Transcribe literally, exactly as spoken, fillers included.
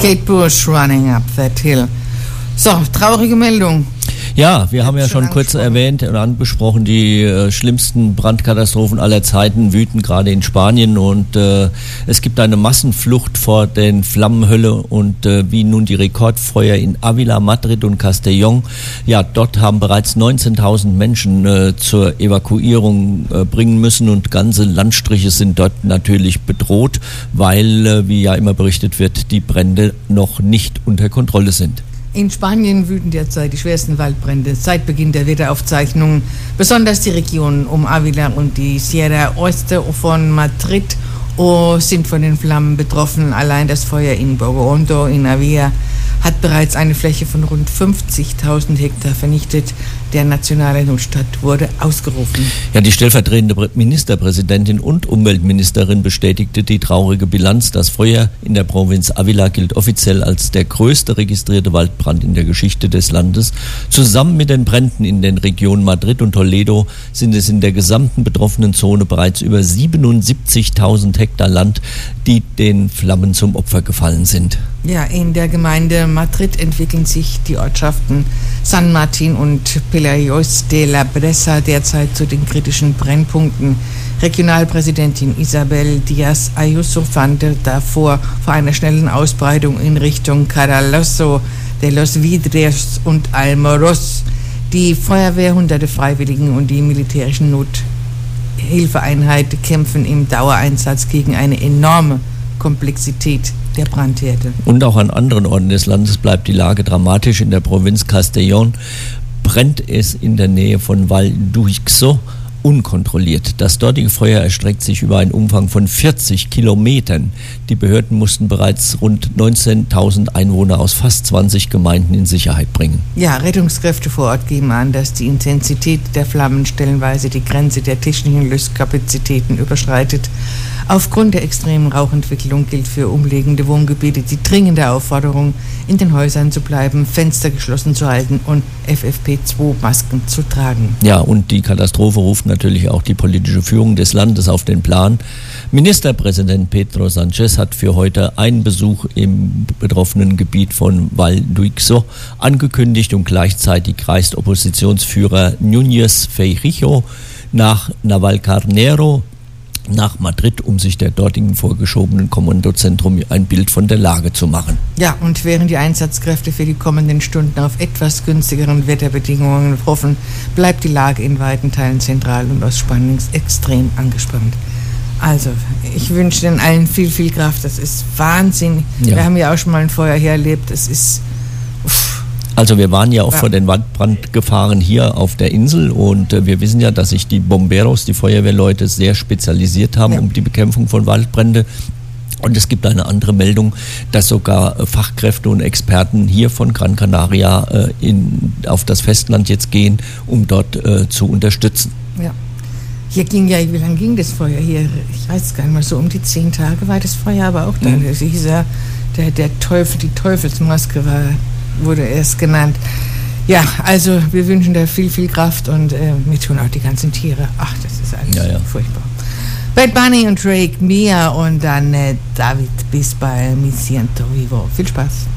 Kate Bush, Running Up That Hill. So, traurige Meldung. Ja, wir haben ja schon kurz erwähnt und angesprochen, die äh, schlimmsten Brandkatastrophen aller Zeiten wüten gerade in Spanien und äh, es gibt eine Massenflucht vor den Flammenhölle und äh, wie nun die Rekordfeuer in Ávila, Madrid und Castellón. Ja, dort haben bereits neunzehntausend Menschen äh, zur Evakuierung äh, bringen müssen und ganze Landstriche sind dort natürlich bedroht, weil, äh, wie ja immer berichtet wird, die Brände noch nicht unter Kontrolle sind. In Spanien wüten derzeit die schwersten Waldbrände seit Beginn der Wetteraufzeichnungen. Besonders die Regionen um Ávila und die Sierra Oeste von Madrid oh, sind von den Flammen betroffen. Allein das Feuer in Bogondo in Avia hat bereits eine Fläche von rund fünfzigtausend Hektar vernichtet. Der nationale Notstand wurde ausgerufen. Ja, die stellvertretende Ministerpräsidentin und Umweltministerin bestätigte die traurige Bilanz. Das Feuer in der Provinz Ávila gilt offiziell als der größte registrierte Waldbrand in der Geschichte des Landes. Zusammen mit den Bränden in den Regionen Madrid und Toledo sind es in der gesamten betroffenen Zone bereits über siebenundsiebzigtausend Hektar Land, die den Flammen zum Opfer gefallen sind. Ja, in der Gemeinde Madrid entwickeln sich die Ortschaften San Martín und Pelayos de la Bresa derzeit zu den kritischen Brennpunkten. Regionalpräsidentin Isabel Díaz Ayuso warnte davor vor einer schnellen Ausbreitung in Richtung Caraloso de los Vidrios und Almoros. Die Feuerwehr, hunderte Freiwilligen und die militärischen Nothilfeeinheiten kämpfen im Dauereinsatz gegen eine enorme Komplexität der Brandherde. Und auch an anderen Orten des Landes bleibt die Lage dramatisch. In der Provinz Castellón brennt es in der Nähe von Valduixo unkontrolliert. Das dortige Feuer erstreckt sich über einen Umfang von vierzig Kilometern. Die Behörden mussten bereits rund neunzehntausend Einwohner aus fast zwanzig Gemeinden in Sicherheit bringen. Ja, Rettungskräfte vor Ort geben an, dass die Intensität der Flammen stellenweise die Grenze der technischen Löschkapazitäten überschreitet. Aufgrund der extremen Rauchentwicklung gilt für umliegende Wohngebiete die dringende Aufforderung, in den Häusern zu bleiben, Fenster geschlossen zu halten und F F P zwei Masken zu tragen. Ja, und die Katastrophe ruft natürlich auch die politische Führung des Landes auf den Plan. Ministerpräsident Pedro Sánchez hat für heute einen Besuch im betroffenen Gebiet von Valduixo angekündigt und gleichzeitig reist Oppositionsführer Núñez Feijóo nach Navalcarnero nach Madrid, um sich der dortigen vorgeschobenen Kommandozentrum ein Bild von der Lage zu machen. Ja, und während die Einsatzkräfte für die kommenden Stunden auf etwas günstigeren Wetterbedingungen hoffen, bleibt die Lage in weiten Teilen Zentral- und Ostspaniens extrem angespannt. Also, ich wünsche den allen viel, viel Kraft. Das ist Wahnsinn. Ja. Wir haben ja auch schon mal ein Feuer hier erlebt. Es ist... Uff. Also wir waren ja auch ja. vor den Waldbrandgefahren hier auf der Insel und äh, wir wissen ja, dass sich die Bomberos, die Feuerwehrleute, sehr spezialisiert haben ja. um die Bekämpfung von Waldbrände. Und es gibt eine andere Meldung, dass sogar äh, Fachkräfte und Experten hier von Gran Canaria äh, in, auf das Festland jetzt gehen, um dort äh, zu unterstützen. Ja. Hier ging ja, wie lange ging das Feuer hier? Ich weiß es gar nicht mal, so um die zehn Tage war das Feuer, aber auch dann, mhm. dieser, der, der Teufel, die Teufelsmaske war... wurde erst genannt. Ja, also wir wünschen da viel, viel Kraft und äh, mir tun auch die ganzen Tiere. Ach, das ist alles ja, ja. furchtbar. Bad Bunny und Drake, Mia und dann äh, David Bisbal, Mi Siento Vivo. Viel Spaß.